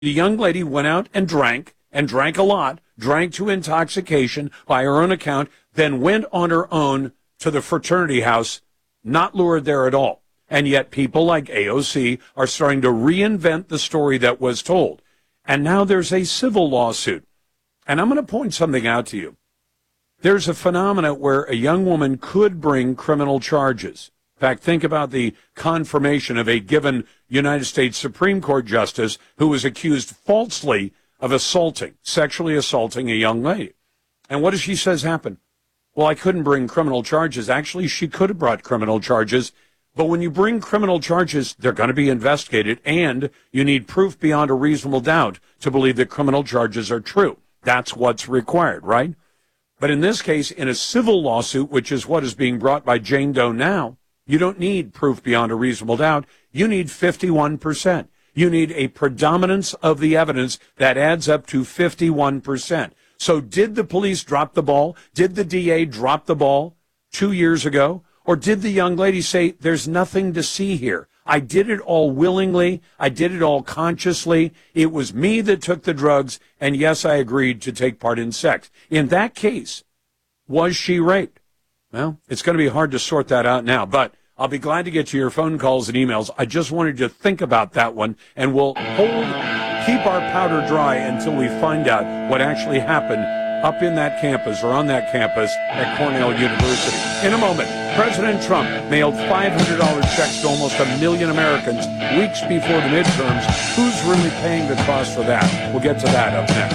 The young lady went out and drank a lot, drank to intoxication by her own account, then went on her own to the fraternity house, not lured there at all. And yet people like AOC are starting to reinvent the story that was told. And now there's a civil lawsuit. And I'm going to point something out to you. There's a phenomenon where a young woman could bring criminal charges. In fact, think about the confirmation of a given United States Supreme Court justice who was accused falsely of sexually assaulting a young lady. And what does she says happened? Well, I couldn't bring criminal charges. Actually, she could have brought criminal charges. But when you bring criminal charges, they're going to be investigated, and you need proof beyond a reasonable doubt to believe that criminal charges are true. That's what's required, right? But in this case, in a civil lawsuit, which is what is being brought by Jane Doe now, you don't need proof beyond a reasonable doubt. You need 51%. You need a predominance of the evidence that adds up to 51%. So did the police drop the ball? Did the DA drop the ball 2 years ago? Or did the young lady say, there's nothing to see here? I did it all willingly. I did it all consciously. It was me that took the drugs. And yes, I agreed to take part in sex. In that case, was she raped? Well, it's going to be hard to sort that out now, but I'll be glad to get to your phone calls and emails. I just wanted you to think about that one, and we'll keep our powder dry until we find out what actually happened up in that campus or on that campus at Cornell University. In a moment, President Trump mailed $500 checks to almost 1 million Americans weeks before the midterms. Who's really paying the cost for that? We'll get to that up next.